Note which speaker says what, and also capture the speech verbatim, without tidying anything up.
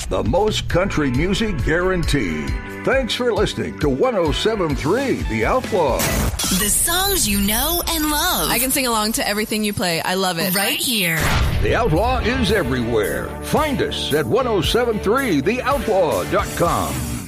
Speaker 1: the most country music guaranteed. Thanks for listening to one oh seven point three The Outlaw.
Speaker 2: The songs you know and love.
Speaker 3: I can sing along to everything you play. I love it.
Speaker 2: Right here.
Speaker 1: The Outlaw is everywhere. Find us at ten seventy-three the outlaw dot com.